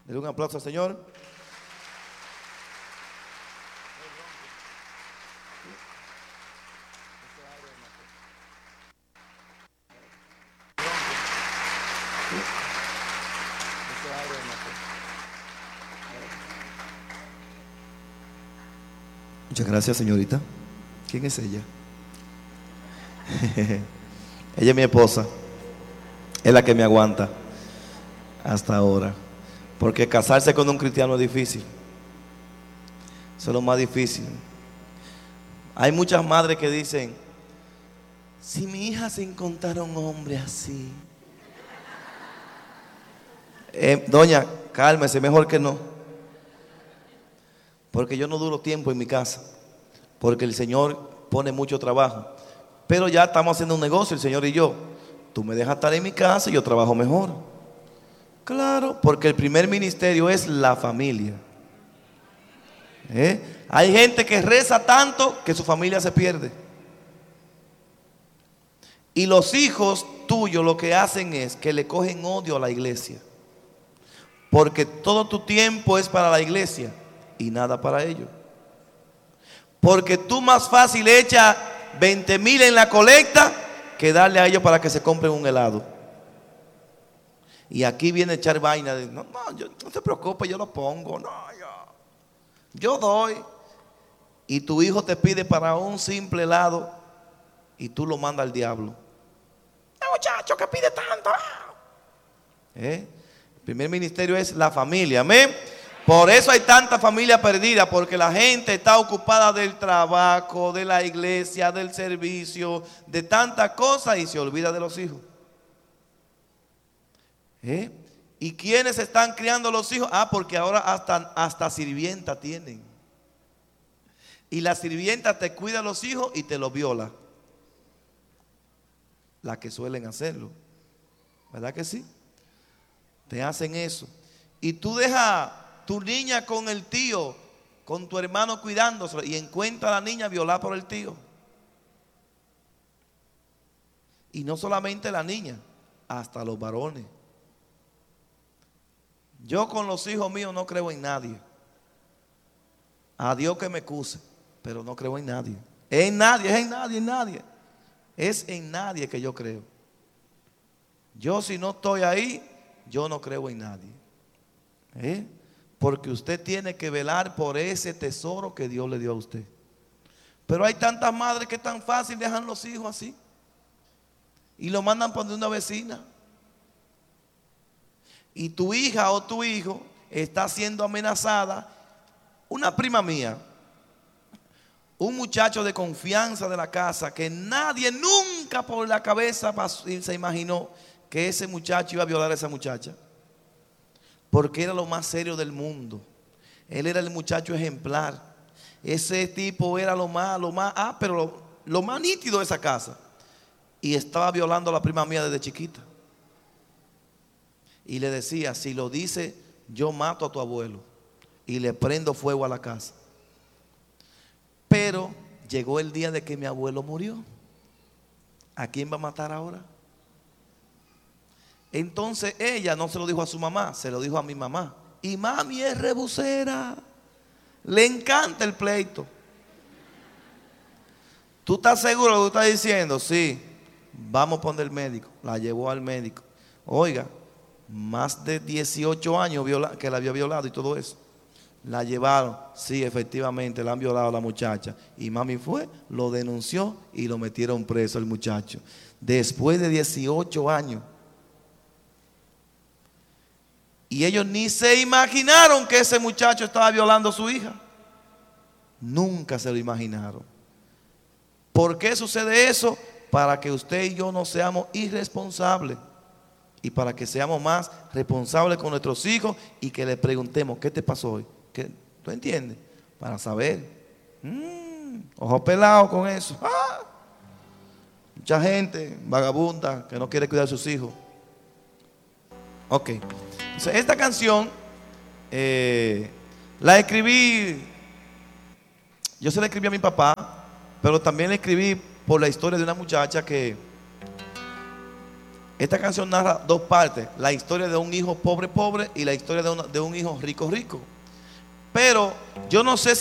Dele un aplauso al Señor. Muchas gracias, señorita. ¿Quién es ella? Ella es mi esposa. Es la que me aguanta hasta ahora. Porque casarse con un cristiano es difícil. Eso es lo más difícil. Hay muchas madres que dicen: si mi hija se encontrara un hombre así. Doña, cálmese, mejor que no. Porque yo no duro tiempo en mi casa. Porque el Señor pone mucho trabajo. Pero ya estamos haciendo un negocio, el Señor y yo. Tú me dejas estar en mi casa y yo trabajo mejor. Claro, porque el primer ministerio es la familia. Hay gente que reza tanto que su familia se pierde. Y los hijos tuyos lo que hacen es que le cogen odio a la iglesia. Porque todo tu tiempo es para la iglesia y nada para ellos. Porque tú más fácil echas 20,000 en la colecta que darle a ellos para que se compren un helado. Y aquí viene a echar vaina de: no, no se preocupe, yo lo pongo. No, yo doy. Y tu hijo te pide para un simple helado y tú lo mandas al diablo. Muchacho, que pide tanto. El primer ministerio es la familia, amén. Por eso hay tanta familia perdida, porque la gente está ocupada del trabajo, de la iglesia, del servicio, de tantas cosas y se olvida de los hijos. ¿Y quiénes están criando los hijos? Porque ahora hasta sirvienta tienen. Y la sirvienta te cuida a los hijos y te los viola. Las que suelen hacerlo, ¿verdad que sí? Te hacen eso. Y tú dejas tu niña con el tío, con tu hermano cuidándose, y encuentra a la niña violada por el tío. Y no solamente la niña, hasta los varones. Yo con los hijos míos no creo en nadie. A Dios que me excuse, pero no creo en nadie. En nadie, es en nadie, en nadie. Es en nadie que yo creo. Yo, si no estoy ahí, yo no creo en nadie. Porque usted tiene que velar por ese tesoro que Dios le dio a usted. Pero hay tantas madres que tan fácil dejan los hijos así y lo mandan por una vecina. Y tu hija o tu hijo está siendo amenazada. Una prima mía, un muchacho de confianza de la casa, que nadie nunca por la cabeza se imaginó que ese muchacho iba a violar a esa muchacha. Porque era lo más serio del mundo. Él era el muchacho ejemplar. Ese tipo era lo más nítido de esa casa. Y estaba violando a la prima mía desde chiquita. Y le decía: si lo dice, yo mato a tu abuelo y le prendo fuego a la casa. Pero llegó el día de que mi abuelo murió. ¿A quién va a matar ahora? Entonces ella no se lo dijo a su mamá, se lo dijo a mi mamá. Y mami es rebusera, le encanta el pleito. ¿Tú estás seguro de lo que tú estás diciendo? Sí. Vamos a poner el médico. La llevó al médico. Oiga, más de 18 años que la había violado y todo eso. La llevaron. Sí, efectivamente, la han violado a la muchacha. Y mami fue, lo denunció y lo metieron preso el muchacho. Después de 18 años. Y ellos ni se imaginaron que ese muchacho estaba violando a su hija. Nunca se lo imaginaron. ¿Por qué sucede eso? Para que usted y yo no seamos irresponsables. Y para que seamos más responsables con nuestros hijos y que les preguntemos: ¿qué te pasó hoy? ¿Tú entiendes? Para saber. Ojo pelado con eso. Mucha gente vagabunda que no quiere cuidar a sus hijos. Ok. Entonces, esta canción la escribí. Yo se la escribí a mi papá, pero también la escribí por la historia de una muchacha que Esta canción narra dos partes: la historia de un hijo pobre pobre y la historia de un hijo rico rico. Pero yo no sé